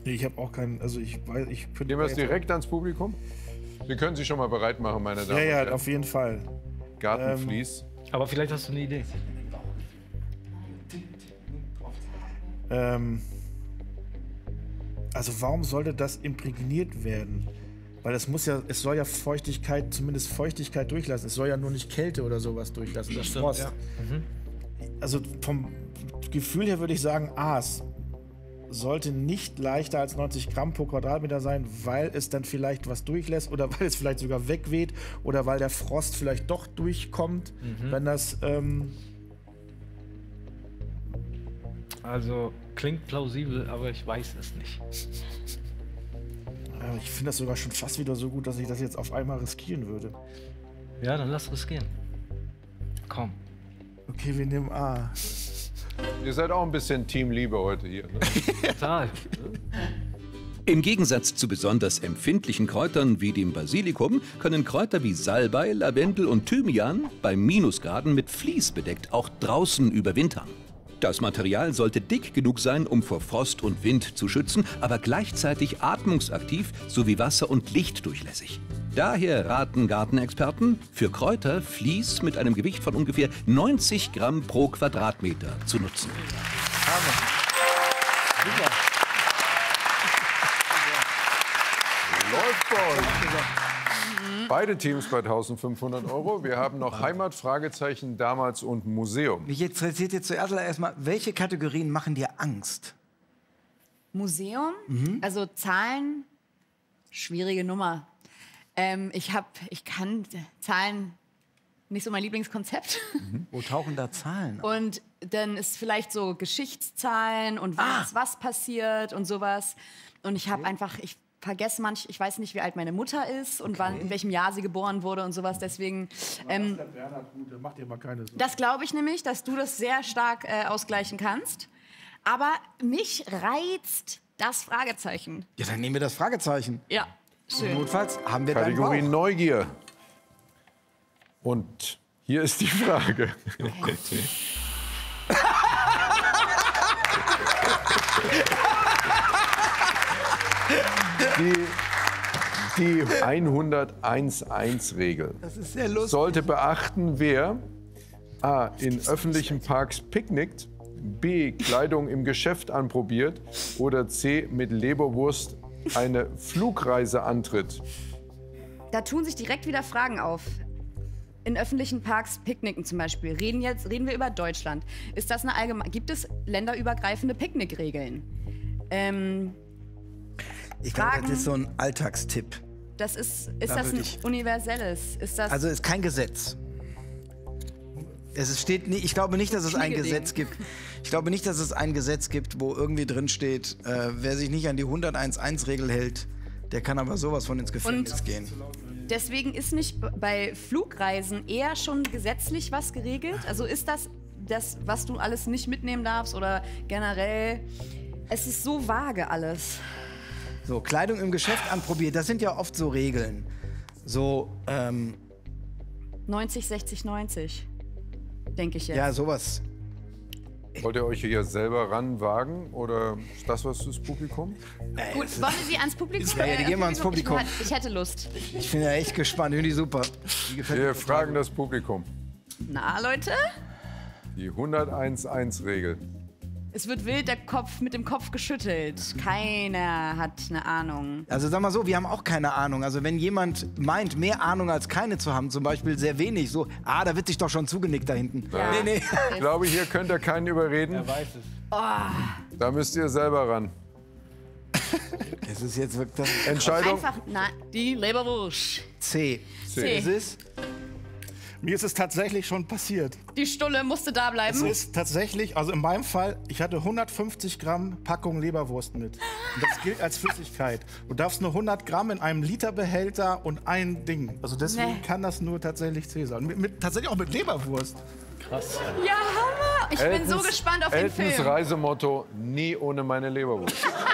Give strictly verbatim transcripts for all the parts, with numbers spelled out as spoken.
Nee, ich habe auch keinen, also ich weiß, ich könnte... Gehen wir es direkt ans Publikum? Wir können Sie schon mal bereit machen, meine Damen Ja, und Herren. ja, auf jeden Fall. Gartenvlies. Ähm, aber vielleicht hast du eine Idee. Ähm, also warum sollte das imprägniert werden? Weil es muss ja, es soll ja Feuchtigkeit, zumindest Feuchtigkeit durchlassen. Es soll ja nur nicht Kälte oder sowas durchlassen. Das Stimmt, Frost. ja. Mhm. Also vom Gefühl her würde ich sagen, Aas sollte nicht leichter als neunzig Gramm pro Quadratmeter sein, weil es dann vielleicht was durchlässt oder weil es vielleicht sogar wegweht oder weil der Frost vielleicht doch durchkommt, Mhm. wenn das... Ähm Also klingt plausibel, aber ich weiß es nicht. Ja, ich finde das sogar schon fast wieder so gut, dass ich das jetzt auf einmal riskieren würde. Ja, dann lass riskieren. Komm. Okay, wir nehmen A. Ihr seid auch ein bisschen Teamliebe heute hier. Ne? Total. Im Gegensatz zu besonders empfindlichen Kräutern wie dem Basilikum können Kräuter wie Salbei, Lavendel und Thymian bei Minusgraden mit Vlies bedeckt auch draußen überwintern. Das Material sollte dick genug sein, um vor Frost und Wind zu schützen, aber gleichzeitig atmungsaktiv sowie wasser- und lichtdurchlässig. Daher raten Gartenexperten, für Kräuter Vlies mit einem Gewicht von ungefähr neunzig Gramm pro Quadratmeter zu nutzen. Super. Läuft bei euch. Beide Teams bei eintausendfünfhundert Euro. Wir haben noch Heimat, Fragezeichen, damals und Museum. Mich interessiert jetzt zuerst erstmal, welche Kategorien machen dir Angst? Museum, Mhm. also Zahlen, schwierige Nummer. Ähm, ich hab, ich kann Zahlen nicht so mein Lieblingskonzept. Wo tauchen da Zahlen auf? Und dann ist vielleicht so Geschichtszahlen und Ah. was, was passiert und sowas. Und ich habe einfach, ich vergesse manch, ich weiß nicht, wie alt meine Mutter ist und wann, in welchem Jahr sie geboren wurde und sowas. Deswegen, ähm, Mach dir mal keine Sorgen. das glaube ich nämlich, dass du das sehr stark äh, ausgleichen kannst. Aber mich reizt das Fragezeichen. Ja, dann nehmen wir das Fragezeichen. Ja, schön. Notfalls haben wir deinen Kategorie Bauch. Neugier. Und hier ist die Frage. Die, die hunderteins-eins-Regel Das ist sehr lustig. sollte beachten, wer A. in öffentlichen Parks picknickt, B. Kleidung im Geschäft anprobiert oder C. mit Leberwurst eine Flugreise antritt. Da tun sich direkt wieder Fragen auf. In öffentlichen Parks picknicken zum Beispiel. Reden, jetzt, reden wir über Deutschland. Ist das eine allgemeine, gibt es länderübergreifende Picknickregeln? Ähm, Ich glaube, Fragen- das ist so ein Alltagstipp. das ist, ist Da das würde ein ich- universelles? Ist das Also es ist kein Gesetz. Es ist- steht, nie- ich glaube nicht, dass es ein Schmiegeding. Gesetz gibt. Ich glaube nicht, dass es ein Gesetz gibt, wo irgendwie drin steht, äh, wer sich nicht an die hunderteins-eins-Regel hält, der kann aber sowas von ins Gefängnis Und- gehen. deswegen ist nicht b- bei Flugreisen eher schon gesetzlich was geregelt? Also ist das das, was du alles nicht mitnehmen darfst oder generell? Es ist so vage alles. So, Kleidung im Geschäft anprobiert, das sind ja oft so Regeln. So, ähm, neunzig, sechzig, neunzig. Denke ich jetzt. ja, sowas. Wollt ihr euch hier selber ranwagen oder ist das was fürs Publikum? Gut, wollen wir sie ans Publikum? Ja, ja, die äh, gehen wir ans Publikum. Ich, ich hätte Lust. Ich bin ja echt gespannt, finde ich super. Die gefällt mir Wir total fragen gut. das Publikum. Na, Leute? Die hunderteins-eins-Regel. Es wird wild der Kopf mit dem Kopf geschüttelt. Keiner hat eine Ahnung. Also sag mal so, wir haben auch keine Ahnung. Also wenn jemand meint, mehr Ahnung als keine zu haben, zum Beispiel sehr wenig, so, ah, da wird sich doch schon zugenickt da hinten. Ja. Nee, nee. Ich glaube, hier könnt ihr keinen überreden. Wer weiß es. Da müsst ihr selber ran. Es ist jetzt wirklich Entscheidung. Einfach, na, die Leberwurst. C. C. Es ist Mir ist es tatsächlich schon passiert. Die Stulle musste da Es bleiben. ist tatsächlich, also in meinem Fall, ich hatte hundertfünfzig Gramm Packung Leberwurst mit. Und das gilt als Flüssigkeit. Du darfst nur hundert Gramm in einem Literbehälter und ein Ding. Also deswegen Nee. kann das nur tatsächlich C sein. Mit, mit, tatsächlich auch mit Leberwurst. Krass. Ja, Hammer. Ich bin so gespannt auf den Eltons Film. Reisemotto, nie ohne meine Leberwurst.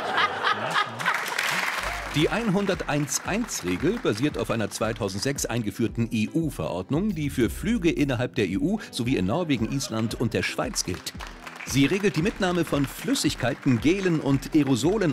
Die hunderteins-eins-Regel basiert auf einer zweitausendsechs eingeführten E U-Verordnung, die für Flüge innerhalb der E U sowie in Norwegen, Island und der Schweiz gilt. Sie regelt die Mitnahme von Flüssigkeiten, Gelen und Aerosolen